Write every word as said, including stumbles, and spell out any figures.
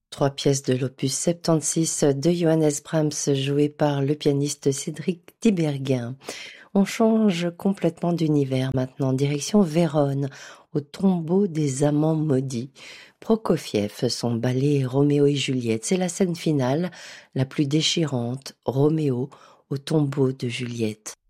Trois pièces de l'opus soixante-seize de Johannes Brahms jouées par le pianiste Cédric Tiberghien. On change complètement d'univers maintenant, direction Vérone, au tombeau des amants maudits. Prokofiev, son ballet Roméo et Juliette, c'est la scène finale, la plus déchirante, Roméo au tombeau de Juliette.